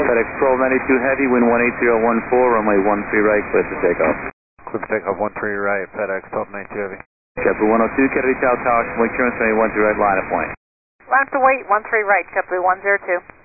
FedEx 1292 Heavy, wind 18014, runway 13 right, clear for takeoff. Clear for takeoff 13 right, FedEx 1292 Heavy. JetBlue 102, Kennedy Tower, Tower, wing clearance, runway 13 right, line of point. Line to wait, 13 right, JetBlue 102.